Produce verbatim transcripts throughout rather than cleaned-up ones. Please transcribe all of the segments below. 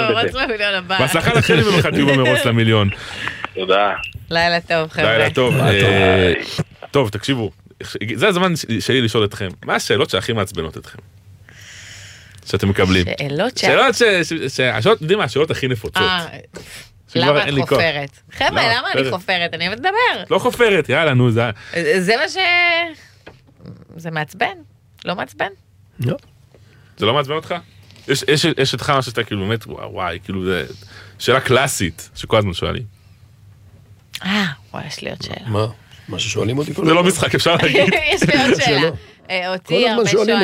במרוץ למיליון הבא. בהצלחה לכם אם תהיו במרוץ למיליון. תודה. לילה טוב, חבר'ה. לילה טוב. טוב, תקשיבו, זה הזמן שלי לשאול אתכם, מה השאלות שהכי מעצבנות אתכם? שאתם מקבלים. שאלות ש... שאלות ש... השאלות, יודעים מה, השאלות הכי נפוצות. למה את חופרת? חבר'ה, למה אני חופרת? אני אוהבת לדבר. לא חופרת, יאללה, נו, זה... זה מה ש... זה מעצבן? לא מעצבן? לא. זה לא מעצבן אותך? יש אותך משהו שאתה כאילו באמת, וואי, כאילו זה שאלה קלאסית, שכל הזמן שואלים. אה, וואי, יש לי עוד שאלה. מה? מה ששואלים אותי כל זה לא משחק, אפשר להגיד. יש לי עוד שאלה. אותי הרבה שואלים,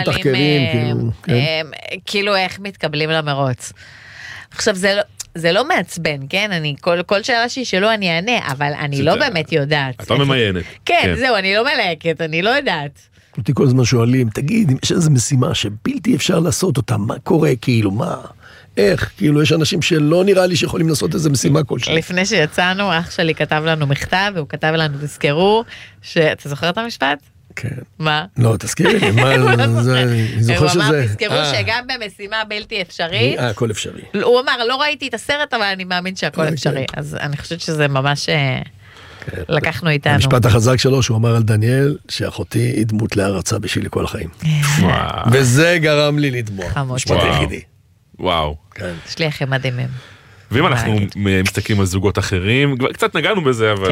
כאילו איך מתקבלים למרוץ. עכשיו, זה לא מעצבן, כן? אני, כל שאלה שישאלו אני אענה, אבל אני לא באמת יודעת. אתה ממיינת. כן, זהו, אני לא מלהקת, אני לא יודעת. אותי כל הזמן שואלים, תגיד, יש איזו משימה שבלתי אפשר לעשות אותה, מה קורה, כאילו, מה? איך? כאילו, יש אנשים שלא נראה לי שיכולים לעשות איזו משימה כלשהי. לפני שיצאנו, אח שלי כתב לנו מכתב, והוא כתב לנו, תזכרו, אתה זוכר את המשפט? כן. מה? לא, תזכירי לי, מה, אני זוכר שזה... הוא אמר, תזכרו שגם במשימה בלתי אפשרית... אה, הכל אפשרי. הוא אמר, לא ראיתי את הסרט, אבל אני מאמין שהכל אפשרי. אז אני חושבת שזה ממש... לקחנו איתנו. המשפט החזק שלו, שהוא אמר על דניאל, שאחותי היא דמות להרצה בשבילי כל החיים. וזה גרם לי לדמוע. משפט היחידי. וואו. יש לי אחים מדהימים. ואם אנחנו מסתכלים על זוגות אחרים, קצת נגענו בזה, אבל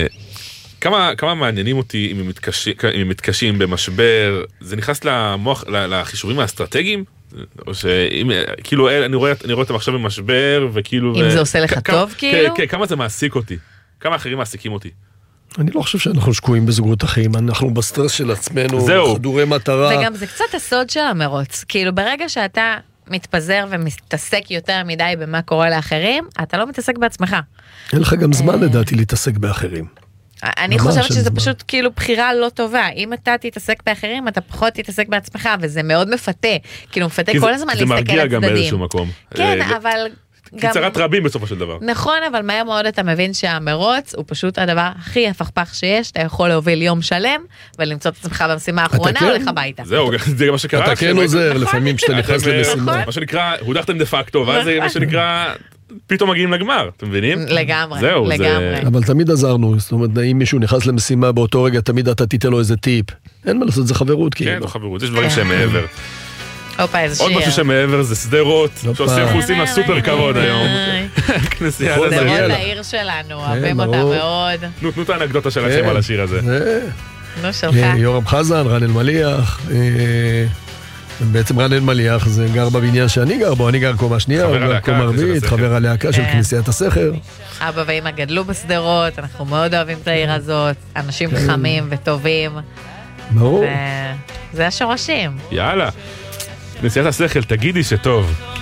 כמה מעניינים אותי אם הם מתקשים במשבר, זה נכנס למוח, לחישובים האסטרטגיים? או שאם, כאילו, אני רואה אותם עכשיו במשבר, וכאילו... אם זה עושה לך טוב, כאילו? כן, כמה זה מעסיק אותי? כמה אחרים מעסיקים אותי? אני לא חושב שאנחנו שקועים בזוגות אחרים, אנחנו בסטרס של עצמנו, חדורי מטרה. וגם זה קצת הסוד של המרוץ, כאילו ברגע שאתה מתפזר ומתעסק יותר מדי במה קורה לאחרים, אתה לא מתעסק בעצמך. אין לך גם זמן לדעתי להתעסק באחרים. אני חושבת שזה פשוט כאילו בחירה לא טובה, אם אתה תתעסק באחרים, אתה פחות תתעסק בעצמך, וזה מאוד מפתה, כאילו מפתה כל הזמן להסתכל על הצדדים. זה מרגיע גם באיזשהו מקום. כן, אבל... קיצרת רבים בסופו של דבר. נכון, אבל מהר מאוד אתה מבין שהמרוץ הוא פשוט הדבר הכי הפכפך שיש, אתה יכול להוביל יום שלם, ולמצוא את עצמך במשימה האחרונה, הולך הביתה. זהו, זה מה שקרה. אתה כן עוזר, לפעמים שאתה נכנס למשימה. מה שנקרא, הודחתם דה פקטו, ואז זה מה שנקרא, פתאום מגיעים לגמר, אתם מבינים? לגמרי, זהו, לגמרי. אבל תמיד עזרנו, זאת אומרת, אם מישהו נכנס למשימה באותו רגע, תמיד אתה תיתן לו איזה טיפ. אין מה לעשות, זה חברות, כאילו. כן, חברות, יש דברים שהם מעבר. עוד משהו שמעבר זה סדרות, שעושים חוסים הסופר כבוד היום. כנסייה סדרות לעיר שלנו, אוהבים אותה מאוד. תנו את האנקדוטה שלכם על השיר הזה. נו, שלך. יורם חזן, רן אלמליח, בעצם רן אלמליח זה גר בבניין שאני גר בו, אני גר קומה שנייה, הוא גר קומה רביעית, חבר הלהקה של כנסיית הסכר. אבא ואמא גדלו בסדרות, אנחנו מאוד אוהבים את העיר הזאת, אנשים חמים וטובים. ברור. זה השורשים. יאללה. כנסיית השכל, תגידי שטוב.